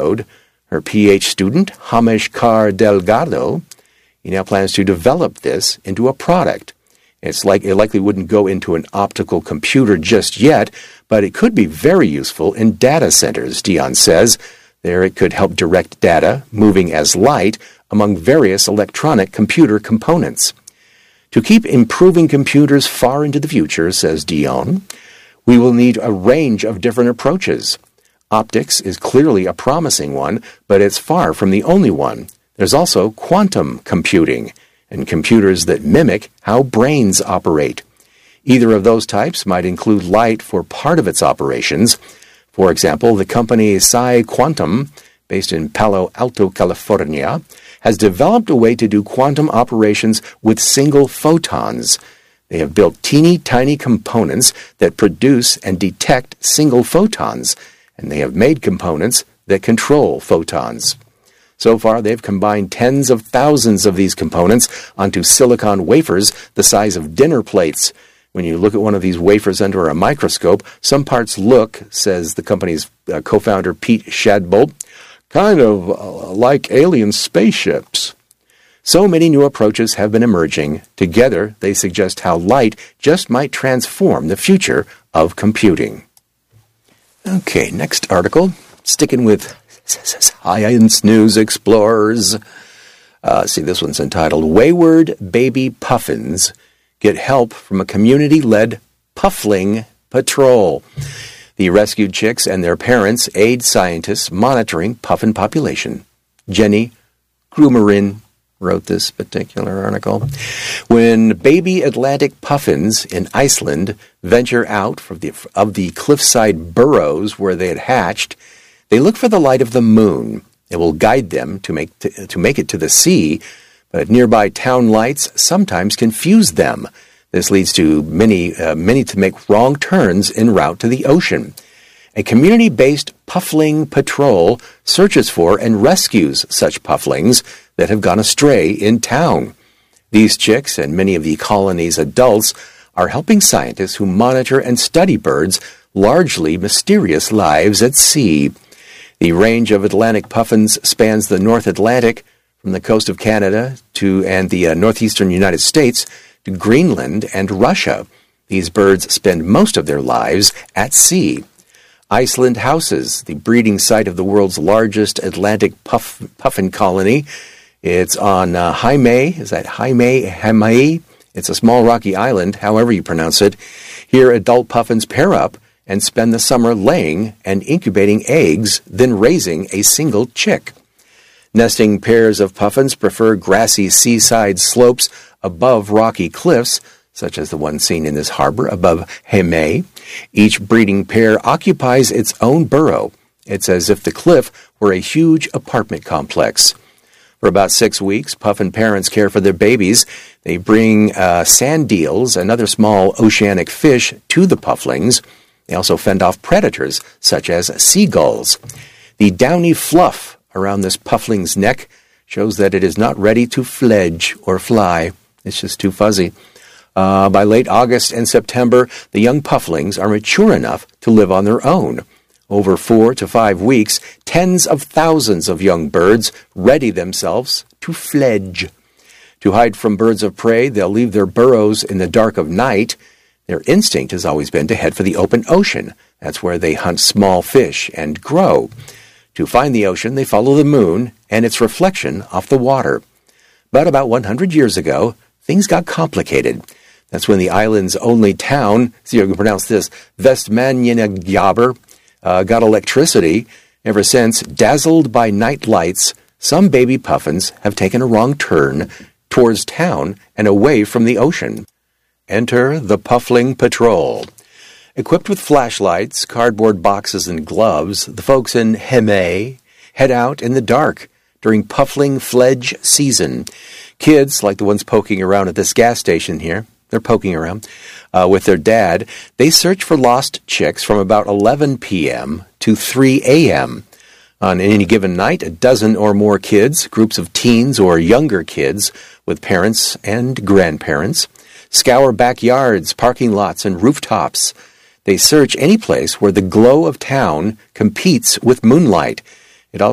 episode, her PhD student, James Carr Delgado, he now plans to develop this into a product. It likely wouldn't go into an optical computer just yet, but it could be very useful in data centers, Dion says. There it could help direct data, moving as light, among various electronic computer components. To keep improving computers far into the future, says Dion, we will need a range of different approaches. Optics is clearly a promising one, but it's far from the only one. There's also quantum computing, and computers that mimic how brains operate. Either of those types might include light for part of its operations. For example, the company PsiQuantum, based in Palo Alto, California, has developed a way to do quantum operations with single photons. They have built teeny tiny components that produce and detect single photons, and they have made components that control photons. So far, they've combined tens of thousands of these components onto silicon wafers the size of dinner plates. When you look at one of these wafers under a microscope, some parts look, says the company's co-founder Pete Shadbolt, kind of like alien spaceships. So many new approaches have been emerging. Together, they suggest how light just might transform the future of computing. Okay, next article, sticking with Science News Explorers. See, this one's entitled, Wayward Baby Puffins Get Help from a Community-Led Puffling Patrol. The rescued chicks and their parents aid scientists monitoring puffin population. Jenny Grumerin wrote this particular article. When baby Atlantic puffins in Iceland venture out of the cliffside burrows where they had hatched, they look for the light of the moon. It will guide them to make it to the sea, but nearby town lights sometimes confuse them. This leads to many to make wrong turns en route to the ocean. A community-based puffling patrol searches for and rescues such pufflings that have gone astray in town. These chicks and many of the colony's adults are helping scientists who monitor and study birds' largely mysterious lives at sea. The range of Atlantic puffins spans the North Atlantic, from the coast of Canada and the northeastern United States to Greenland and Russia. These birds spend most of their lives at sea. Iceland houses the breeding site of the world's largest Atlantic puffin colony. It's on Jaime. Is that Jaime? It's a small rocky island, however you pronounce it. Here, adult puffins pair up and spend the summer laying and incubating eggs, then raising a single chick. Nesting pairs of puffins prefer grassy seaside slopes above rocky cliffs, such as the one seen in this harbor above Jaime. Each breeding pair occupies its own burrow. It's as if the cliff were a huge apartment complex. For about 6 weeks, puffin parents care for their babies. They bring sand eels and other small oceanic fish to the pufflings. They also fend off predators, such as seagulls. The downy fluff around this puffling's neck shows that it is not ready to fledge or fly. It's just too fuzzy. By late August and September, the young pufflings are mature enough to live on their own. Over 4 to 5 weeks, tens of thousands of young birds ready themselves to fledge. To hide from birds of prey, they'll leave their burrows in the dark of night. Their instinct has always been to head for the open ocean. That's where they hunt small fish and grow. To find the ocean, they follow the moon and its reflection off the water. But about 100 years ago, things got complicated. That's when the island's only town, see if you can pronounce this, Vestmannaeyjar, got electricity. Ever since, dazzled by night lights, some baby puffins have taken a wrong turn towards town and away from the ocean. Enter the Puffling Patrol. Equipped with flashlights, cardboard boxes, and gloves, the folks in Jaime head out in the dark during puffling fledge season. Kids, like the ones poking around at this gas station here, they're poking around with their dad. They search for lost chicks from about 11 p.m. to 3 a.m. On any given night, a dozen or more kids, groups of teens or younger kids with parents and grandparents, scour backyards, parking lots, and rooftops. They search any place where the glow of town competes with moonlight.